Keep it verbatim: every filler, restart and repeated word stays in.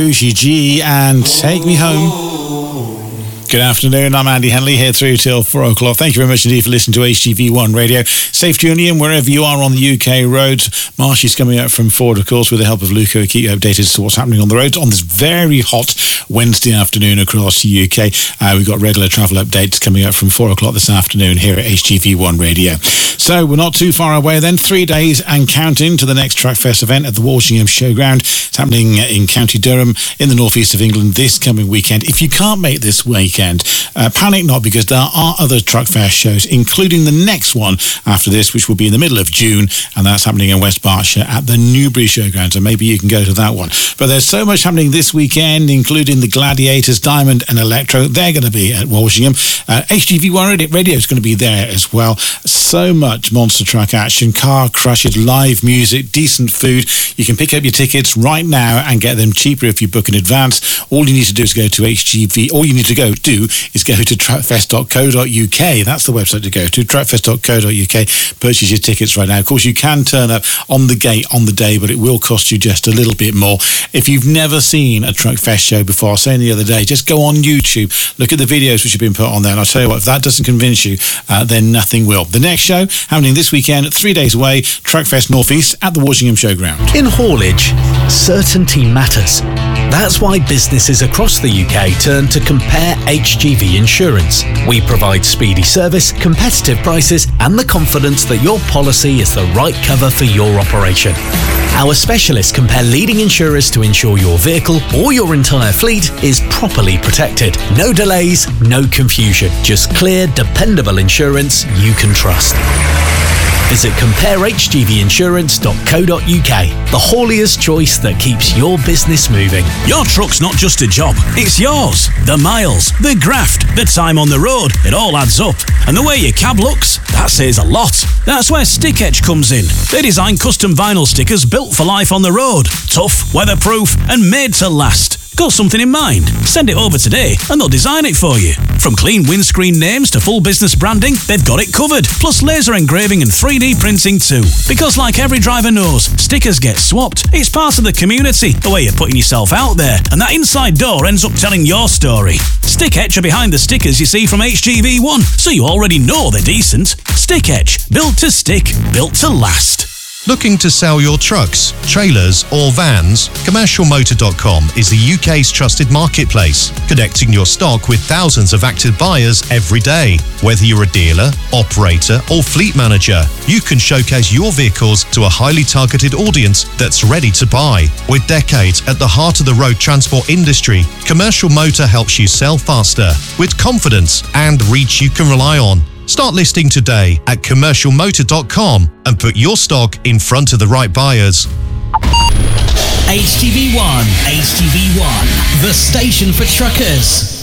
Bougie G and Take Me Home. Good afternoon, I'm Andy Henley here through till four o'clock. Thank you very much indeed for listening to H G V one Radio. Safe journey in wherever you are on the U K roads. Marshy's coming out from Ford, of course, with the help of Luca, who keep you updated as to what's happening on the roads on this very hot Wednesday afternoon across the U K. Uh, we've got regular travel updates coming up from four o'clock this afternoon here at H G V one Radio. So we're not too far away then. Three days and counting to the next Truckfest event at the Walshingham Showground. It's happening in County Durham in the northeast of England this coming weekend. If you can't make this weekend, uh, panic not, because there are other Truckfest shows, including the next one after this, which will be in the middle of June, and that's happening in West Berkshire at the Newbury Showground. So maybe you can go to that one. But there's so much happening this weekend, including the Gladiators, Diamond and Electro. They're going to be at Walshingham. Uh, H G V one Radio is going to be there as well. So much monster truck action, car crushes, live music, decent food. You can pick up your tickets right now and get them cheaper if you book in advance. All you need to do is go to H G V. All you need to go do is go to truckfest dot co dot U K. That's the website to go to, truckfest dot co dot U K. Purchase your tickets right now. Of course, you can turn up on the gate on the day, but it will cost you just a little bit more. If you've never seen a Truckfest show before, I was saying the other day, just go on YouTube, look at the videos which have been put on there, and I'll tell you what, if that doesn't convince you, uh, then nothing will. The next show happening this weekend, three days away, Truckfest Northeast at the Walshingham Showground. In haulage, certainty matters. That's why businesses across the U K turn to Compare H G V Insurance. We provide speedy service, competitive prices, and the confidence that your policy is the right cover for your operation. Our specialists compare leading insurers to ensure your vehicle or your entire fleet is properly protected. No delays, no confusion. Just clear, dependable insurance you can trust. Visit compare H G V insurance dot co dot U K, the haulier's choice that keeps your business moving. Your truck's not just a job, it's yours. The miles, the graft, the time on the road, it all adds up. And the way your cab looks, that says a lot. That's where Stick Etch comes in. They design custom vinyl stickers built for life on the road. Tough, weatherproof, and made to last. Got something in mind? Send it over today and they'll design it for you. From clean windscreen names to full business branding, they've got it covered. Plus laser engraving and three D printing too. Because like every driver knows, stickers get swapped. It's part of the community, the way you're putting yourself out there. And that inside door ends up telling your story. Stick Etch are behind the stickers you see from H G V one, so you already know they're decent. Stick Etch, built to stick, built to last. Looking to sell your trucks, trailers or vans? commercial motor dot com is the U K's trusted marketplace, connecting your stock with thousands of active buyers every day. Whether you're a dealer, operator or fleet manager, you can showcase your vehicles to a highly targeted audience that's ready to buy. With decades at the heart of the road transport industry, Commercial Motor helps you sell faster, with confidence and reach you can rely on. Start listing today at commercial motor dot com and put your stock in front of the right buyers. H G V one, H G V one, the station for truckers.